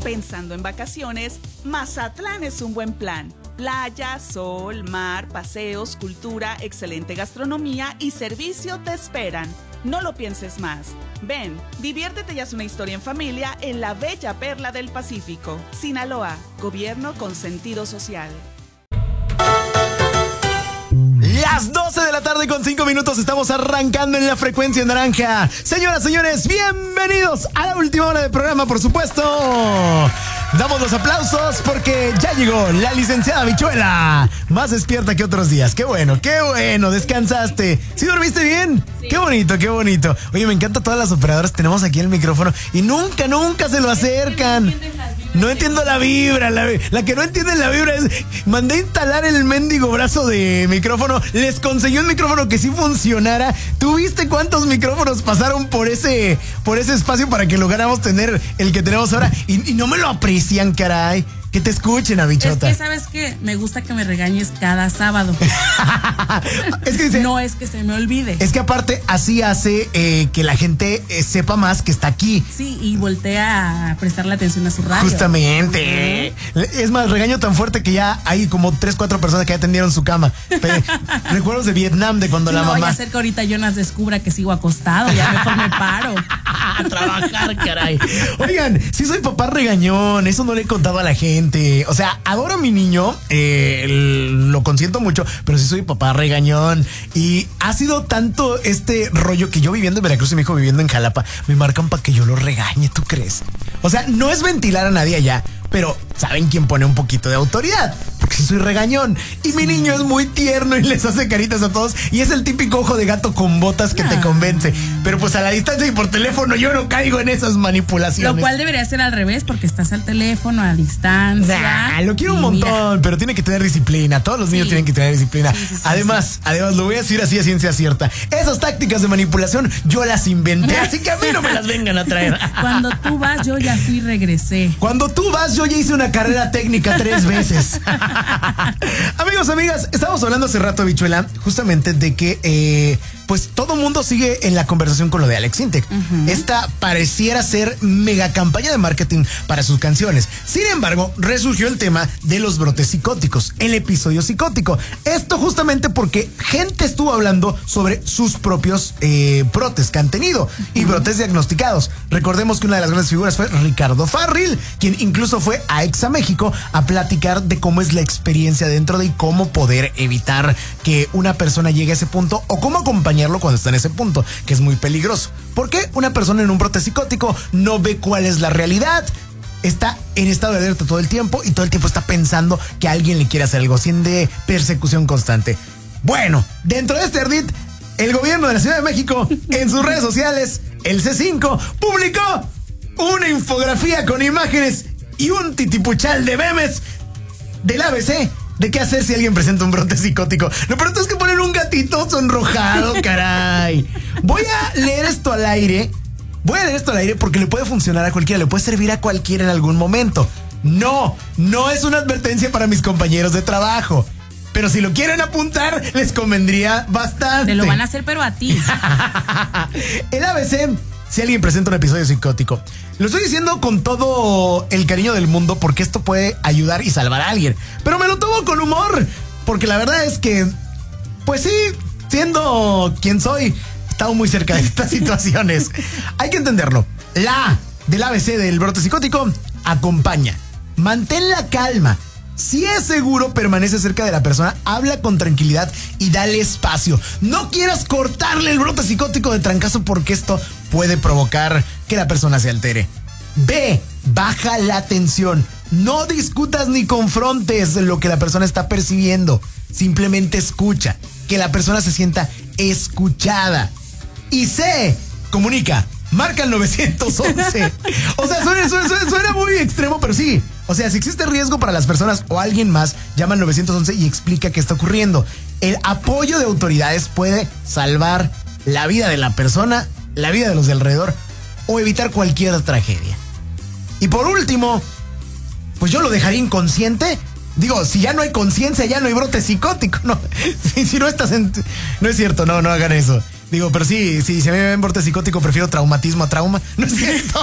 Pensando en vacaciones, Mazatlán es un buen plan. Playa, sol, mar, paseos, cultura, excelente gastronomía y servicio te esperan. No lo pienses más. Ven, diviértete y haz una historia en familia en la bella perla del Pacífico. Sinaloa, gobierno con sentido social. Las 12 de la tarde con 5 minutos estamos arrancando en la frecuencia naranja. Señoras, señores, bienvenidos a la última hora del programa, por supuesto. Damos los aplausos porque ya llegó la licenciada Bichuela. Más despierta que otros días. Qué bueno, descansaste. ¿Sí dormiste bien? Sí. Qué bonito. Oye, me encanta todas las operadoras que tenemos aquí en el micrófono y nunca se lo acercan. No entiendo la vibra. La que no entiende la vibra es... Mandé a instalar el mendigo brazo de micrófono. Les conseguí un micrófono que sí funcionara. ¿Tú viste cuántos micrófonos pasaron por ese espacio para que lográramos tener el que tenemos ahora? Y no me lo aprecian, caray. Que te escuchen, Bichota. Es que, ¿sabes qué? Me gusta que me regañes cada sábado. Es que dice, no es que se me olvide. Es que aparte así hace que la gente sepa más que está aquí. Sí, y voltea a prestarle atención a su radio. Justamente. Es más, regaño tan fuerte que ya hay como 3-4 personas que ya tendieron su cama. Recuerdos de Vietnam, de cuando la mamá... No vaya a ser que ahorita Jonas descubra que sigo acostado. Ya mejor me paro. A trabajar, caray. Oigan, sí soy papá regañón. Eso no le he contado a la gente. O sea, adoro a mi niño, lo consiento mucho, pero sí soy papá regañón. Y ha sido tanto este rollo que yo viviendo en Veracruz y mi hijo viviendo en Jalapa, me marcan para que yo lo regañe, ¿tú crees? O sea, no es ventilar a nadie allá, pero ¿saben quién pone un poquito de autoridad? Porque soy regañón. Y mi niño es muy tierno y les hace caritas a todos. Y es el típico ojo de gato con botas que te convence. Pero pues a la distancia y por teléfono yo no caigo en esas manipulaciones. Lo cual debería ser al revés, porque estás al teléfono, a distancia. Lo quiero un montón, pero tiene que tener disciplina. Todos los niños tienen que tener disciplina. Además, lo voy a decir así a ciencia cierta. Esas tácticas de manipulación yo las inventé. Así que a mí no me las vengan a traer. Cuando tú vas, yo ya fui y regresé. Cuando tú vas, yo ya hice una carrera técnica 3 veces. Amigos, amigas, estábamos hablando hace rato, Bichuela, justamente de que pues todo mundo sigue en la conversación con lo de Alex Sintek. Esta pareciera ser mega campaña de marketing para sus canciones. Sin embargo, resurgió el tema de los brotes psicóticos, el episodio psicótico. Esto justamente porque gente estuvo hablando sobre sus propios brotes que han tenido y brotes diagnosticados. Recordemos que una de las grandes figuras fue Ricardo Farril, quien incluso fue a Exa México a platicar de cómo es la experiencia dentro de y cómo poder evitar que una persona llegue a ese punto o cómo acompañarlo cuando está en ese punto, que es muy peligroso. Porque una persona en un brote psicótico no ve cuál es la realidad. Está en estado de alerta todo el tiempo y todo el tiempo está pensando que alguien le quiere hacer algo, siente persecución constante. Bueno, dentro de este ardid, el gobierno de la Ciudad de México, en sus redes sociales, el C5, publicó una infografía con imágenes y un titipuchal de memes del ABC de qué hacer si alguien presenta un brote psicótico. Lo peor es que ponen un gatito sonrojado, caray. Voy a leer esto al aire porque le puede funcionar a cualquiera, le puede servir a cualquiera en algún momento. No es una advertencia para mis compañeros de trabajo. Pero si lo quieren apuntar, les convendría bastante. Te lo van a hacer, pero a ti. El ABC, si alguien presenta un episodio psicótico. Lo estoy diciendo con todo el cariño del mundo porque esto puede ayudar y salvar a alguien. Pero me lo tomo con humor, porque la verdad es que, pues sí, siendo quien soy, he estado muy cerca de estas situaciones. Hay que entenderlo. La A del ABC del brote psicótico, acompaña. Mantén la calma. Si es seguro, permanece cerca de la persona, habla con tranquilidad y dale espacio. No quieras cortarle el brote psicótico de trancazo porque esto puede provocar que la persona se altere. B, baja la tensión. No discutas ni confrontes lo que la persona está percibiendo. Simplemente escucha, que la persona se sienta escuchada. Y C, comunica. Marca el 911. O sea, suena muy extremo, pero sí. O sea, si existe riesgo para las personas o alguien más, llama al 911 y explica qué está ocurriendo. El apoyo de autoridades puede salvar la vida de la persona, la vida de los de alrededor o evitar cualquier tragedia. Y por último, pues yo lo dejaría inconsciente. Digo, si ya no hay conciencia, ya no hay brote psicótico, ¿no? Si no estás en... No es cierto, no hagan eso. Digo, pero sí, si a mí me ven brote psicótico, prefiero traumatismo a trauma. No es cierto.